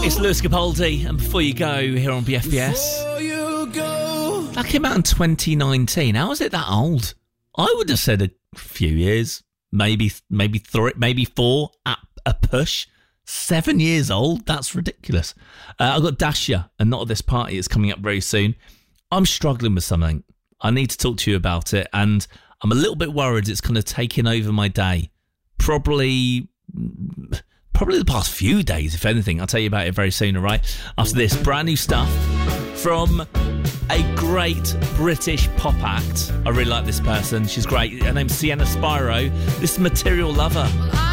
It's Lewis Capaldi, and Before You Go here on BFBS. That came out in 2019. How is it that old? I would have said a few years, maybe three, maybe four at a push. 7 years old? That's ridiculous. I've got Dasha, and Not At This Party. It's coming up very soon. I'm struggling with something. I need to talk to you about it, and I'm a little bit worried it's kind of taking over my day. Probably the past few days, if anything. I'll tell you about it very soon, all right? After this, brand new stuff from a great British pop act. I really like this person. She's great. Her name's Sienna Spiro. This is Material Lover.